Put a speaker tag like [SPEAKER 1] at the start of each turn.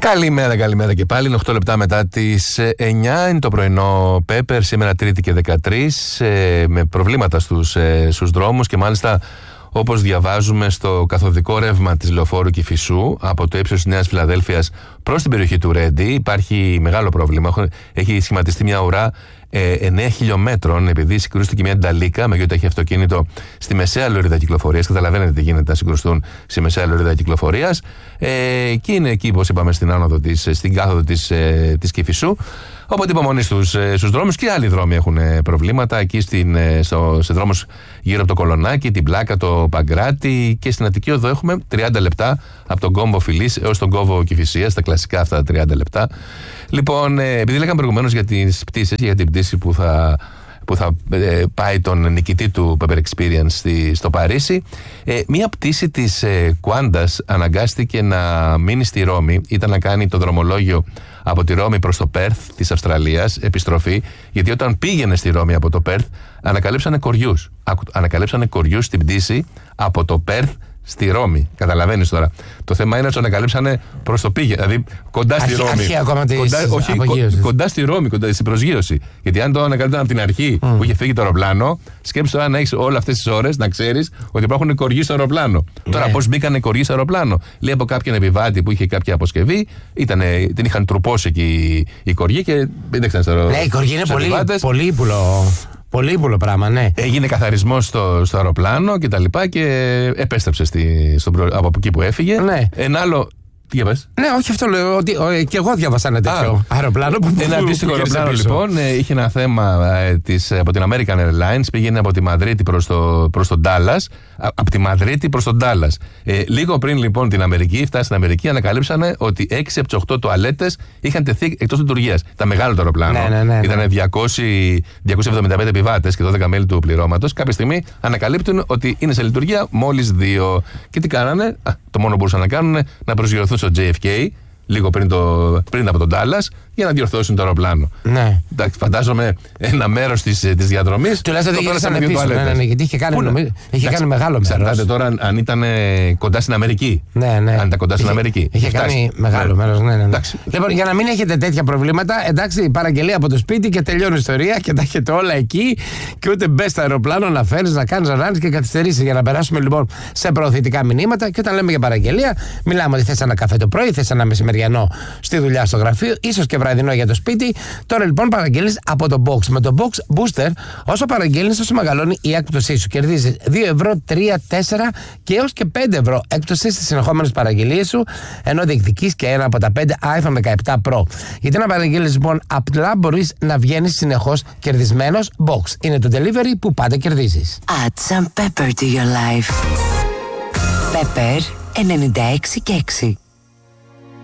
[SPEAKER 1] Καλημέρα και πάλι. Είναι 8 λεπτά μετά τις 9. Είναι το πρωινό Πέπερ, σήμερα Τρίτη και 13, με προβλήματα στους δρόμους και μάλιστα όπως διαβάζουμε στο καθοδικό ρεύμα της Λεωφόρου Κηφισού από το ύψος της Νέας Φιλαδέλφειας προς την περιοχή του Ρέντι υπάρχει μεγάλο πρόβλημα. Έχει σχηματιστεί μια ουρά 9 χιλιόμετρων επειδή συγκρούστηκε μια νταλίκα με γιοταχή αυτοκίνητο στη μεσαία λωρίδα κυκλοφορίας. Καταλαβαίνετε τι γίνεται να συγκρουστούν στη μεσαία λωρίδα κυκλοφορίας. Και είναι εκεί, όπως είπαμε, στην κάθοδο της Κηφισού. Οπότε υπομονή στους δρόμους, και άλλοι δρόμοι έχουν προβλήματα. Εκεί σε δρόμους γύρω από το Κολονάκι, την Πλάκα, το Παγκράτη, και στην Αττική Οδό έχουμε 30 λεπτά από τον κόμβο Φιλής έως τον κόμβο Κηφισίας, τα κλασικά αυτά 30 λεπτά. Λοιπόν, επειδή λέγαμε προηγουμένως για τις πτήσεις, για την πτήση που θα πάει τον νικητή του Pepper Experience στο Παρίσι, μία πτήση της Qantas αναγκάστηκε να μείνει στη Ρώμη. Ήταν να κάνει το δρομολόγιο από τη Ρώμη προς το Πέρθ της Αυστραλίας, επιστροφή, γιατί όταν πήγαινε στη Ρώμη από το Πέρθ ανακαλύψανε κοριούς. Ανακαλύψανε κοριούς στην πτήση από το Πέρθ στη Ρώμη. Καταλαβαίνεις τώρα. Το θέμα είναι ότι το ανακαλύψανε προς το πήγε. Δηλαδή κοντά στη Ρώμη. Κοντά στη Ρώμη, κοντά στην προσγείωση. Γιατί αν το ανακαλύπτανε από την αρχή που είχε φύγει το αεροπλάνο, σκέψου τώρα να έχεις όλες αυτές τις ώρες να ξέρεις ότι υπάρχουν κοριοί στο αεροπλάνο. Ναι. Τώρα πώς μπήκανε κοριοί στο αεροπλάνο? Λέει από κάποιον επιβάτη που είχε κάποια αποσκευή, την είχαν τρουπώσει εκεί οι κοριοί και μπήκαν στο αεροπλάνο.
[SPEAKER 2] Ναι, οι κοριοί είναι πολύ ύπουλο πράγμα, ναι.
[SPEAKER 1] Έγινε καθαρισμός στο αεροπλάνο και τα λοιπά και επέστρεψε από εκεί που έφυγε. Ναι. Ένα άλλο. Τι είπες?
[SPEAKER 2] Ναι, όχι, αυτό λέω. Ότι και εγώ διάβασα ένα τέτοιο αεροπλάνο.
[SPEAKER 1] Ένα αντίστοιχο αεροπλάνο λοιπόν είχε ένα θέμα από την American Airlines. Πήγαινε από τη Μαδρίτη προς τον Dallas. Από τη Μαδρίτη προς τον Dallas. Λίγο πριν λοιπόν φτάσει στην Αμερική, ανακαλύψανε ότι 6 από τις 8 τουαλέτες είχαν τεθεί εκτός λειτουργίας. Ήταν μεγάλο το αεροπλάνο. Ναι. Ήταν 275 επιβάτες και 12 μέλη του πληρώματος. Κάποια στιγμή ανακαλύπτουν ότι είναι σε λειτουργία μόλις 2. Και τι κάνανε? Το μόνο που μπορούσαν να κάνουν να προσγειωθούν στο JFK λίγο πριν από τον Dallas για να διορθώσουν το αεροπλάνο. Ναι. Εντάξει, φαντάζομαι ένα μέρος της διαδρομής.
[SPEAKER 2] Τουλάχιστον δεν γύρισαν πίσω. Ναι, γιατί είχε κάνει μεγάλο μέρος.
[SPEAKER 1] Εξαρτάται τώρα αν ήταν κοντά στην Αμερική.
[SPEAKER 2] Ναι.
[SPEAKER 1] Αν ήταν κοντά στην Αμερική.
[SPEAKER 2] Είχε κάνει μεγάλο μέρος. Ναι. Λοιπόν, για να μην έχετε τέτοια προβλήματα, εντάξει, παραγγελία από το σπίτι και τελειώνει η ιστορία και τα έχετε όλα εκεί και ούτε μπες στο αεροπλάνο να φέρεις, να κάνεις ράνεις και καθυστερήσεις. Για να περάσουμε λοιπόν σε προωθητικά μηνύματα. Και όταν λέμε για παραγγελία, μιλάμε ότι θες ένα καφέ το πρωί, θες ένα μεσημεριανό στη δουλειά στο γραφείο, ίσως και βραδινό για το σπίτι. Τώρα λοιπόν παραγγέλνεις από το Box. Με το Box Booster, όσο παραγγέλνεις, όσο μεγαλώνει η έκπτωσή σου. Κερδίζεις 2 ευρώ, 3, 4 και έως και 5 ευρώ έκπτωση στις συνεχόμενες παραγγελίες σου, ενώ διεκδικείς και ένα από τα 5 iPhone 17 Pro. Γιατί να παραγγέλνεις λοιπόν, απλά μπορείς να βγαίνεις συνεχώς κερδισμένος. Box είναι το delivery που πάντα κερδίζεις.
[SPEAKER 3] Add some pepper to your life. Pepper 96 και 6.